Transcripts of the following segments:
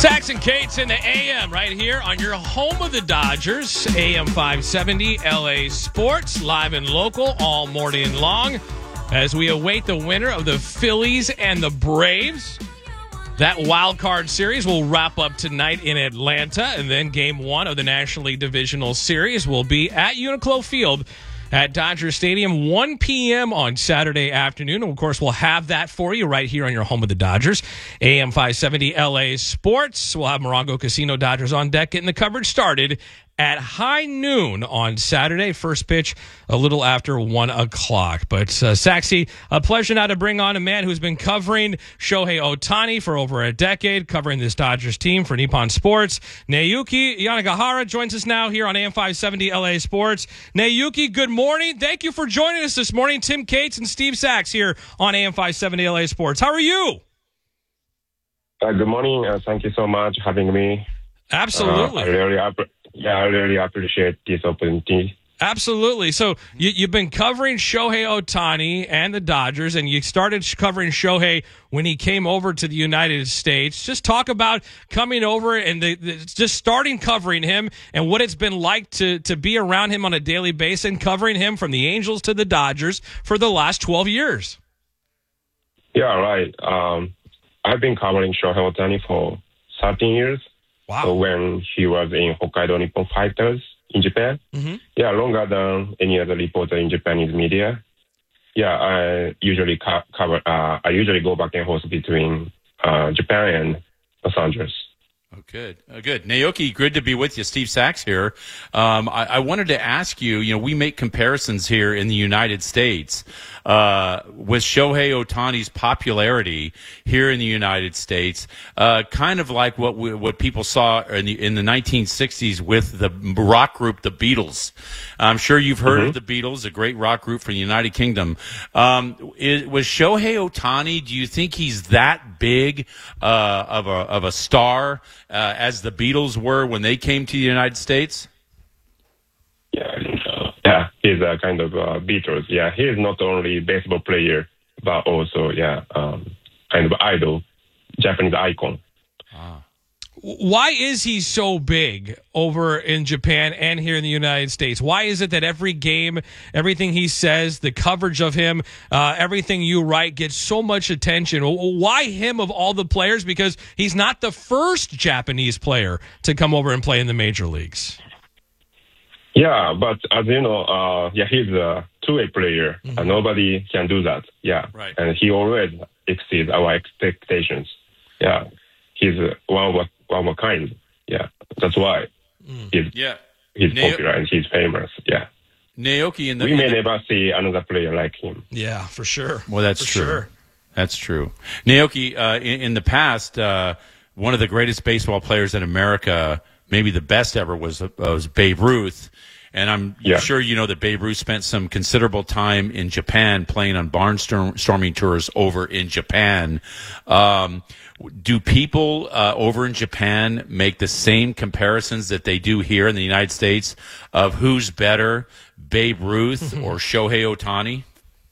Saxon Cates in the AM right here on your home of the Dodgers, AM 570 LA Sports, live and local all morning long as we await the winner of the Phillies and the Braves. That wild card series will wrap up tonight in Atlanta, and then game one of the National League Divisional Series will be at Uniqlo Field at Dodger Stadium, 1 p.m. on Saturday afternoon. And, of course, we'll have that for you right here on your home of the Dodgers, AM 570 LA Sports. We'll have Morongo Casino Dodgers on deck, getting the coverage started at high noon on Saturday. First pitch a little after 1 o'clock. But, Saxy, a pleasure now to bring on a man who's been covering Shohei Ohtani for over a decade, covering this Dodgers team for Nippon Sports. Naoki Yanagihara joins us now here on AM 570 LA Sports. Naoki, good morning. Thank you for joining us this morning. Tim Cates and Steve Sachs here on AM 570 LA Sports. How are you? Good morning. Thank you so much for having me. Absolutely. I really appreciate this opportunity. Absolutely. So you've been covering Shohei Ohtani and the Dodgers, and you started covering Shohei when he came over to the United States. Just talk about coming over and just starting covering him and what it's been like to be around him on a daily basis and covering him from the Angels to the Dodgers for the last 12 years. Yeah, right. I've been covering Shohei Ohtani for 13 years. Wow. So when he was in Hokkaido Nippon Fighters in Japan. Mm-hmm. Yeah, longer than any other reporter in Japanese media. Yeah, I usually I usually go back and forth between Japan and Los Angeles. Oh, good. Good. Naoki, good to be with you. Steve Sachs here. I wanted to ask you, we make comparisons here in the United States with Shohei Ohtani's popularity here in the United States, kind of like what people saw in the 1960s with the rock group, the Beatles. I'm sure you've heard of the Beatles, a great rock group from the United Kingdom. Was Shohei Ohtani, do you think he's that big of a star as the Beatles were when they came to the United States? Yeah, I think so. Yeah, he's a kind of Beatles. Yeah, he is not only a baseball player, but also, kind of idol, Japanese icon. Why is he so big over in Japan and here in the United States? Why is it that every game, everything he says, the coverage of him, everything you write gets so much attention? Why him of all the players? Because he's not the first Japanese player to come over and play in the major leagues. Yeah, but as you know, he's a two-way player. Mm-hmm. Nobody can do that. Yeah, right. And he always exceeds our expectations. Yeah, he's one of a kind. Yeah, that's why he's popular and he's famous. Yeah, Naoki, we may never see another player like him. Yeah, for sure. Well, that's true. Sure. That's true. Naoki, in the past, one of the greatest baseball players in America, maybe the best ever, was Babe Ruth. And I'm sure you know that Babe Ruth spent some considerable time in Japan playing on barnstorming tours over in Japan. Do people over in Japan make the same comparisons that they do here in the United States of who's better, Babe Ruth or Shohei Ohtani?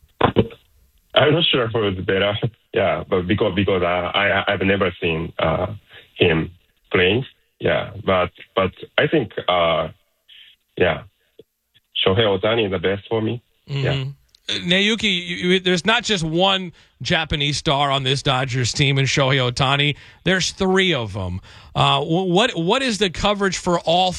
I'm not sure who's better. Yeah, but because I've never seen him playing. Yeah, but I think Shohei Ohtani is the best for me. Mm-hmm. Yeah. Naoki, there's not just one Japanese star on this Dodgers team in Shohei Ohtani. There's three of them. What is the coverage for all